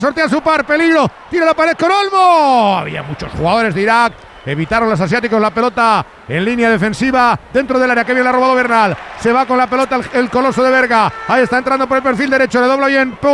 Sortea su par, peligro, tira la pared con Olmo. Había muchos jugadores de Irak, evitaron los asiáticos la pelota en línea defensiva dentro del área, que bien la ha robado Bernal. Se va con la pelota el coloso de Berga, ahí está entrando por el perfil derecho, le dobla bien